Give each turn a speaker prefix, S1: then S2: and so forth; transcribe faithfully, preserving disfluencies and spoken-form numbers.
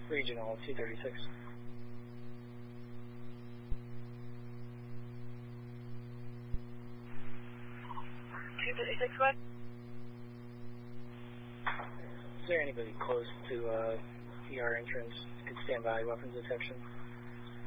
S1: Regional two thirty-six.
S2: two thirty-six, what?
S1: Is there anybody close to uh, E R entrance? Could stand by weapons detection.